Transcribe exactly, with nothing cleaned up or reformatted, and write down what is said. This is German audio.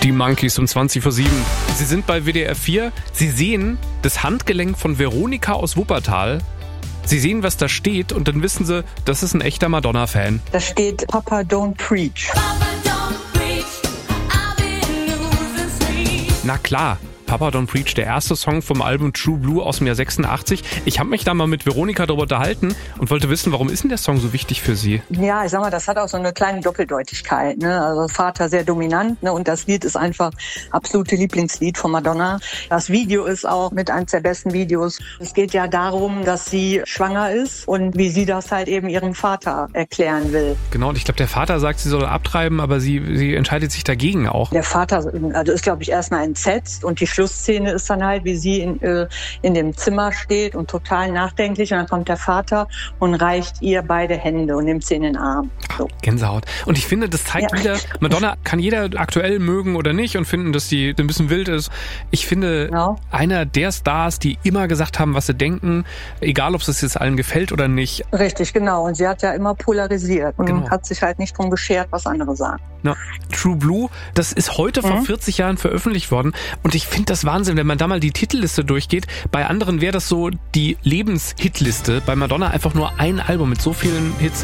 Die Monkeys um zwanzig vor sieben. Sie sind bei W D R vier. Sie sehen das Handgelenk von Veronika aus Wuppertal. Sie sehen, was da steht und dann wissen Sie, das ist ein echter Madonna-Fan. Da steht Papa Don't Preach. Na klar. Papa Don't Preach, der erste Song vom Album True Blue aus dem Jahr sechsundachtzig. Ich habe mich da mal mit Veronika darüber unterhalten und wollte wissen, warum ist denn der Song so wichtig für Sie? Ja, ich sag mal, das hat auch so eine kleine Doppeldeutigkeit. Ne? Also Vater sehr dominant, ne? Und das Lied ist einfach absolute Lieblingslied von Madonna. Das Video ist auch mit eines der besten Videos. Es geht ja darum, dass sie schwanger ist und wie sie das halt eben ihrem Vater erklären will. Genau, und ich glaube, der Vater sagt, sie soll abtreiben, aber sie, sie entscheidet sich dagegen auch. Der Vater also ist, glaube ich, erstmal entsetzt und die Schlussszene ist dann halt, wie sie in, äh, in dem Zimmer steht und total nachdenklich und dann kommt der Vater und reicht ihr beide Hände und nimmt sie in den Arm. So. Gänsehaut. Und ich finde, das zeigt ja. wieder, Madonna kann jeder aktuell mögen oder nicht und finden, dass die ein bisschen wild ist. Ich finde, ja. einer der Stars, die immer gesagt haben, was sie denken, egal ob es jetzt allen gefällt oder nicht. Richtig, genau. Und sie hat ja immer polarisiert und genau. hat sich halt nicht drum geschert, was andere sagen. Na, True Blue, das ist heute mhm. vor vierzig Jahren veröffentlicht worden und ich finde das Wahnsinn, wenn man da mal die Titelliste durchgeht. Bei anderen wäre das so die Lebenshitliste. Bei Madonna einfach nur ein Album mit so vielen Hits.